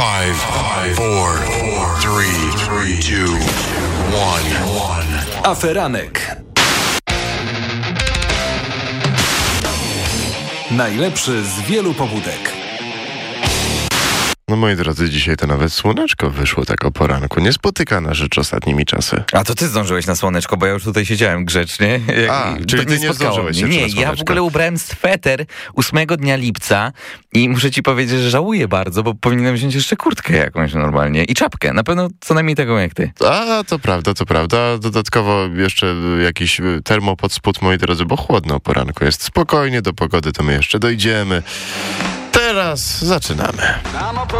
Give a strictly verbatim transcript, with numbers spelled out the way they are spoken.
Five, five, four, four, three, three, two, one, one. Aferanek. Najlepszy z wielu pobudek. No moi drodzy, dzisiaj to nawet słoneczko wyszło tak o poranku. Niespotykana rzecz ostatnimi czasy. A to ty zdążyłeś na słoneczko, bo ja już tutaj siedziałem grzecznie. A, czyli ty nie zdążyłeś się Nie, na ja w słoneczko. ogóle ubrałem sweter ósmego dnia lipca i muszę ci powiedzieć, że żałuję bardzo, bo powinienem wziąć jeszcze kurtkę jakąś normalnie i czapkę. Na pewno co najmniej taką jak ty. A, to prawda, to prawda. Dodatkowo jeszcze jakiś termo pod spód, moi drodzy, bo chłodno o poranku jest. Spokojnie, do pogody to my jeszcze dojdziemy. Teraz zaczynamy.